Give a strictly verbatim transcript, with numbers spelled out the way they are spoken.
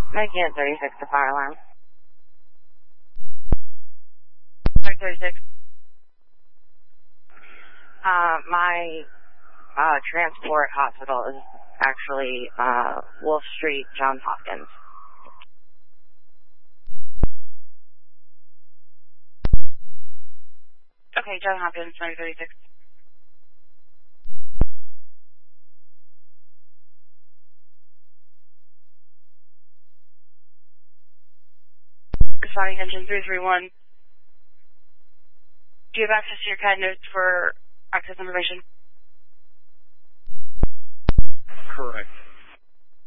Nineteen thirty-six to fire alarm. thirty-six. Uh, my uh, transport hospital is actually uh, Wolf Street, Johns Hopkins. Okay, Johns Hopkins, nine thirty-six. Responding engine three three one. Do you have access to your C A D notes for access information? Correct.